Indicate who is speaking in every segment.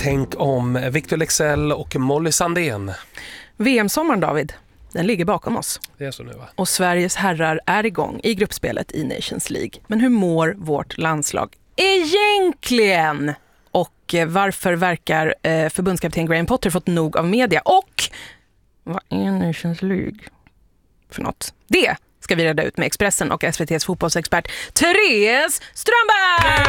Speaker 1: Tänk om Victor Leksell och Molly Sandén.
Speaker 2: VM-sommaren, David, den ligger bakom oss.
Speaker 1: Det är så nu, va? Och
Speaker 2: Sveriges herrar är igång i gruppspelet i Nations League. Men hur mår vårt landslag egentligen? Och varför verkar förbundskapten Graham Potter fått nog av media? Och vad är Nations League för något? Det ska vi reda ut med Expressen och SVT:s fotbollsexpert Therese Strömberg!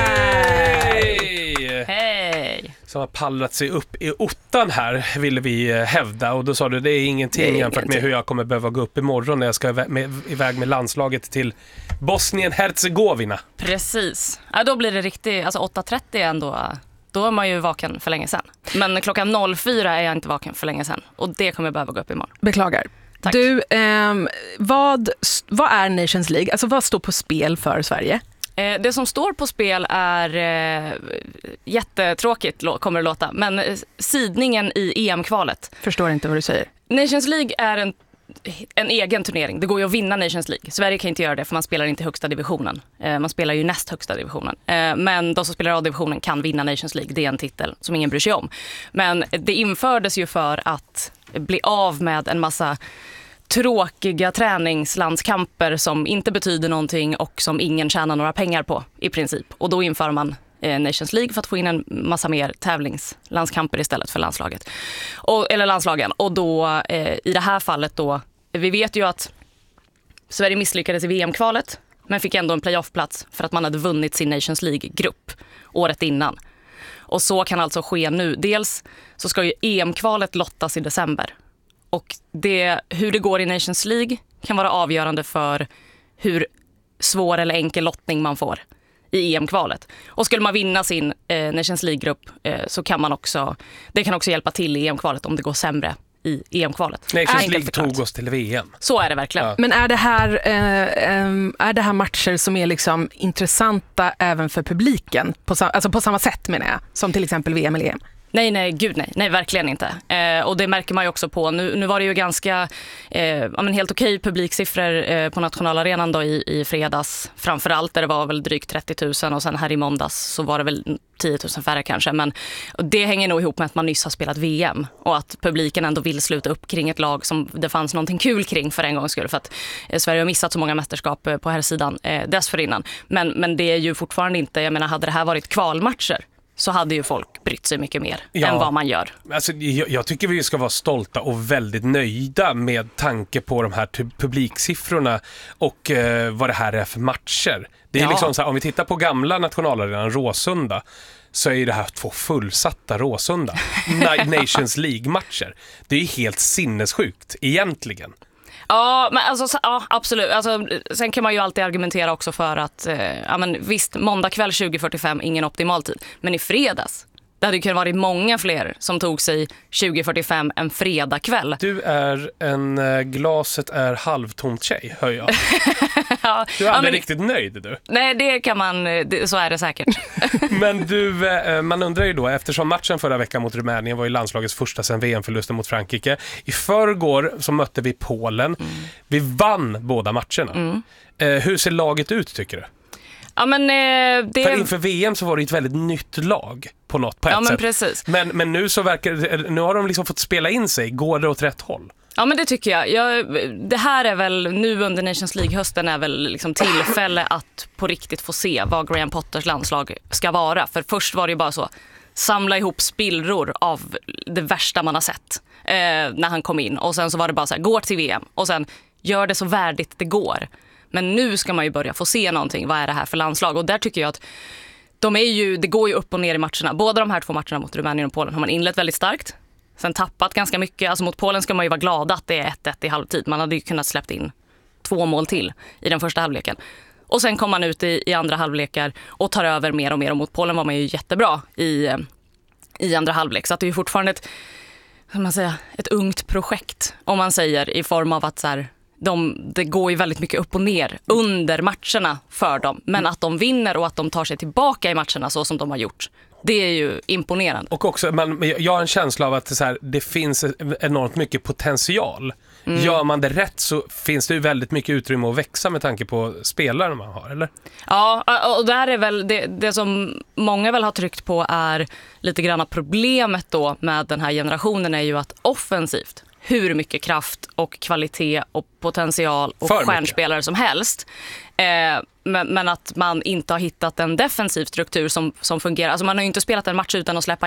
Speaker 1: Hej! Som har pallrat sig upp i ottan här, ville vi hävda. Och då sa du, det är ingenting jämfört med hur jag kommer behöva gå upp imorgon när jag ska iväg med landslaget till Bosnien-Herzegovina.
Speaker 3: Precis. Ja, då blir det riktigt, alltså 8:30 ändå. Då är man ju vaken för länge sedan. Men klockan 04 är jag inte vaken för länge sedan. Och det kommer jag behöva gå upp imorgon.
Speaker 2: Beklagar.
Speaker 3: Tack.
Speaker 2: Du, vad är Nations League? Alltså vad står på spel för Sverige?
Speaker 3: Det som står på spel är jättetråkigt, kommer det låta. Men sidningen i EM-kvalet.
Speaker 2: Förstår inte vad du säger.
Speaker 3: Nations League är en egen turnering. Det går ju att vinna Nations League. Sverige kan inte göra det för man spelar inte högsta divisionen. Man spelar ju näst högsta divisionen. Men de som spelar A-divisionen kan vinna Nations League. Det är en titel som ingen bryr sig om. Men det infördes ju för att bli av med en massa tråkiga träningslandskamper som inte betyder någonting och som ingen tjänar några pengar på i princip. Och då inför man Nations League för att få in en massa mer tävlingslandskamper istället för landslaget. Eller landslagen. Och då i det här fallet då, vi vet ju att Sverige misslyckades i VM-kvalet men fick ändå en playoffplats för att man hade vunnit sin Nations League-grupp året innan. Och så kan alltså ske nu. Dels så ska ju EM-kvalet lottas i december. Och hur det går i Nations League kan vara avgörande för hur svår eller enkel lottning man får i EM-kvalet. Och skulle man vinna sin Nations League-grupp så kan man också, det kan också hjälpa till i EM-kvalet om det går sämre i EM-kvalet.
Speaker 1: Nations League tog oss till VM.
Speaker 3: Så är det verkligen. Ja.
Speaker 2: Men är det här matcher som är liksom intressanta även för publiken? Alltså på samma sätt menar jag, som till exempel VM eller EM?
Speaker 3: Nej, gud nej. Nej, verkligen inte. Och det märker man ju också på. Nu var det ju ganska helt okej publiksiffror på nationalarenan då i fredags. Framförallt där det var väl drygt 30 000 och sen här i måndags så var det väl 10 000 färre kanske. Men det hänger nog ihop med att man nyss har spelat VM och att publiken ändå vill sluta upp kring ett lag som det fanns någonting kul kring för en gångs skull. För att Sverige har missat så många mästerskap på här sidan dessförinnan. Men det är ju fortfarande inte, jag menar hade det här varit kvalmatcher så hade ju folk brytt sig mycket mer än vad man gör.
Speaker 1: Alltså, jag tycker vi ska vara stolta och väldigt nöjda med tanke på de här publiksiffrorna och vad det här är för matcher. Det är liksom så här, om vi tittar på gamla nationalarenan Råsunda så är det här 2 fullsatta Råsunda Nations League-matcher. Det är ju helt sinnessjukt egentligen.
Speaker 3: Ja, men alltså, ja, absolut. Alltså, sen kan man ju alltid argumentera också för att visst, måndag kväll 20:45, ingen optimal tid. Men i fredags, det hade ju kunnat varit många fler som tog sig 20:45 en fredagkväll.
Speaker 1: Du är en glaset är halvtomt tjej, hör jag. Ja, du är aldrig riktigt nöjd, du.
Speaker 3: Nej, det kan man, så är det säkert.
Speaker 1: Men du, man undrar ju då, eftersom matchen förra veckan mot Rumänien var ju landslagets första sen VM-förlusten mot Frankrike. I förrgår så mötte vi Polen. Vi vann båda matcherna. Hur ser laget ut, tycker du?
Speaker 3: Ja, men,
Speaker 1: För inför VM så var det ett väldigt nytt lag på ett sätt.
Speaker 3: Precis.
Speaker 1: Men nu så nu har de liksom fått spela in sig. Går det åt rätt håll?
Speaker 3: Ja, men det tycker jag. Det här är väl nu under Nations League-hösten är väl liksom tillfälle att på riktigt få se vad Graham Potters landslag ska vara. För först var det ju bara så, samla ihop spillror av det värsta man har sett när han kom in. Och sen så var det bara så här, gå till VM och sen gör det så värdigt det går. Men nu ska man ju börja få se någonting. Vad är det här för landslag? Och där tycker jag att det går ju upp och ner i matcherna. Båda de här 2 matcherna mot Rumänien och Polen har man inlett väldigt starkt. Sen tappat ganska mycket. Alltså mot Polen ska man ju vara glad att det är 1-1 i halvtid. Man hade ju kunnat släppt in 2 mål till i den första halvleken. Och sen kom man ut i andra halvlekar och tar över mer och mer. Och mot Polen var man ju jättebra i andra halvlek. Så att det är ju fortfarande ett ungt projekt, om man säger, i form av att så här, det går ju väldigt mycket upp och ner under matcherna för dem. Men att de vinner och att de tar sig tillbaka i matcherna så som de har gjort, det är ju imponerande.
Speaker 1: Och också, jag har en känsla av att det finns enormt mycket potential Gör man det rätt så finns det ju väldigt mycket utrymme att växa med tanke på spelare man har, eller?
Speaker 3: Ja, och där är väl det som många väl har tryckt på är lite grann problemet då med den här generationen är ju att offensivt hur mycket kraft och kvalitet och potential och stjärnspelare som helst. Men att man inte har hittat en defensiv struktur som fungerar. Alltså man har ju inte spelat en match utan att släppa